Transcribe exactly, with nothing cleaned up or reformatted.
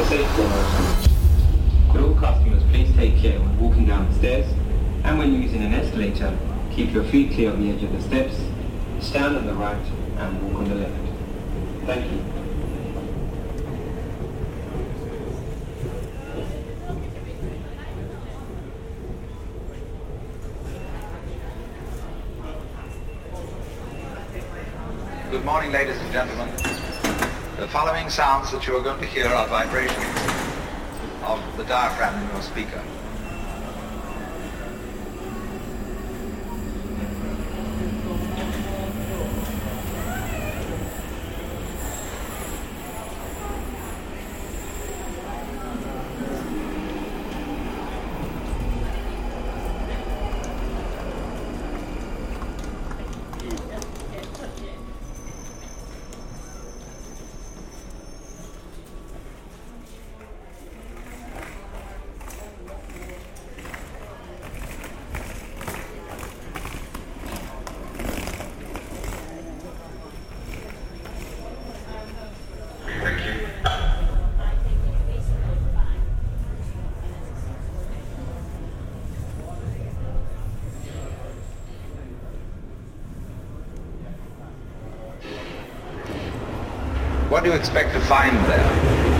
safety promotion. Could all customers please take care when walking down the stairs, and when using an escalator, keep your feet clear on the edge of the steps, stand on the right, and walk on the left. Thank you. Good morning, ladies and gentlemen. The following sounds that you are going to hear are vibrations of the diaphragm in your speaker. What do you expect to find there?